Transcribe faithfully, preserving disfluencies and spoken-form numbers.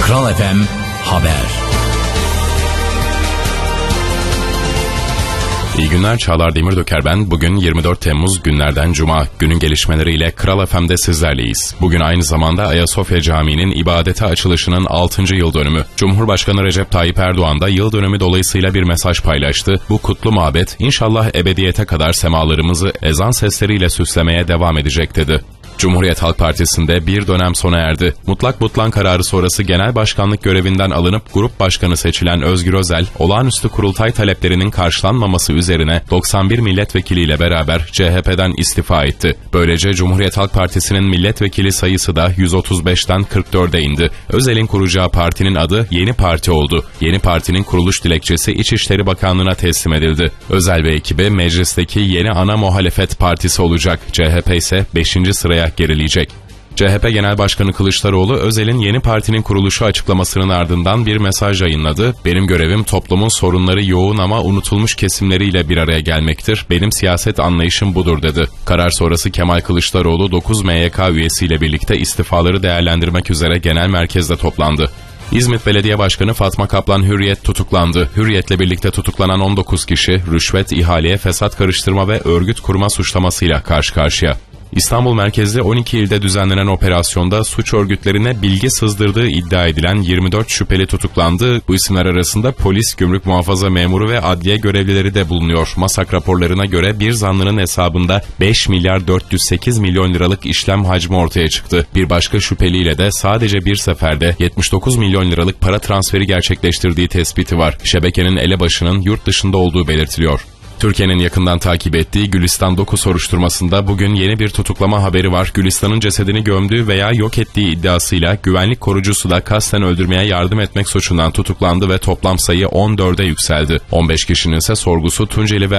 Kral F M Haber. İyi günler, Çağlar Demirdöker ben. Bugün yirmi dört Temmuz günlerden Cuma. Günün gelişmeleriyle Kral F M'de sizlerleyiz. Bugün aynı zamanda Ayasofya Camii'nin ibadete açılışının altıncı yıl dönümü. Cumhurbaşkanı Recep Tayyip Erdoğan da yıl dönümü dolayısıyla bir mesaj paylaştı. Bu kutlu mabet inşallah ebediyete kadar semalarımızı ezan sesleriyle süslemeye devam edecek dedi. Cumhuriyet Halk Partisi'nde bir dönem sona erdi. Mutlak butlan kararı sonrası genel başkanlık görevinden alınıp grup başkanı seçilen Özgür Özel, olağanüstü kurultay taleplerinin karşılanmaması üzerine doksan bir milletvekiliyle beraber C H P'den istifa etti. Böylece Cumhuriyet Halk Partisi'nin milletvekili sayısı da yüz otuz beşten kırk dörde indi. Özel'in kuracağı partinin adı Yeni Parti oldu. Yeni Parti'nin kuruluş dilekçesi İçişleri Bakanlığı'na teslim edildi. Özel ve ekibi meclisteki yeni ana muhalefet partisi olacak. C H P ise beşinci sıraya gerileyecek. C H P Genel Başkanı Kılıçdaroğlu, Özel'in yeni partinin kuruluşu açıklamasının ardından bir mesaj yayınladı. Benim görevim toplumun sorunları yoğun ama unutulmuş kesimleriyle bir araya gelmektir. Benim siyaset anlayışım budur dedi. Karar sonrası Kemal Kılıçdaroğlu dokuz M Y K üyesiyle birlikte istifaları değerlendirmek üzere genel merkezde toplandı. İzmit Belediye Başkanı Fatma Kaplan Hürriyet tutuklandı. Hürriyet'le birlikte tutuklanan on dokuz kişi rüşvet, ihaleye fesat karıştırma ve örgüt kurma suçlamasıyla karşı karşıya. İstanbul merkezli on iki ilde düzenlenen operasyonda suç örgütlerine bilgi sızdırdığı iddia edilen yirmi dört şüpheli tutuklandı. Bu isimler arasında polis, gümrük muhafaza memuru ve adliye görevlileri de bulunuyor. MASAK raporlarına göre bir zanlının hesabında beş milyar dört yüz sekiz milyon liralık işlem hacmi ortaya çıktı. Bir başka şüpheliyle de sadece bir seferde yetmiş dokuz milyon liralık para transferi gerçekleştirdiği tespiti var. Şebekenin elebaşının yurt dışında olduğu belirtiliyor. Türkiye'nin yakından takip ettiği Gülistan Doku soruşturmasında bugün yeni bir tutuklama haberi var. Gülistan'ın cesedini gömdüğü veya yok ettiği iddiasıyla güvenlik korucusu da kasten öldürmeye yardım etmek suçundan tutuklandı ve toplam sayı on dörde yükseldi. on beş kişinin ise sorgusu Tunceli ve